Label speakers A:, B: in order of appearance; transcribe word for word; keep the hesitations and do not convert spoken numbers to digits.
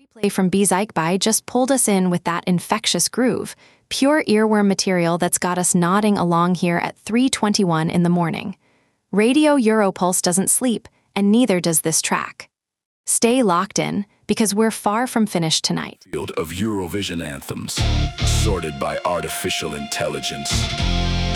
A: Play from Bees Eichby just pulled us in with that infectious groove, pure earworm material that's got us nodding along here at three twenty-one in the morning. Radio Europulse doesn't sleep, and neither does this track. Stay locked in, because we're far from finished tonight.
B: Field of Eurovision anthems, sorted by artificial intelligence.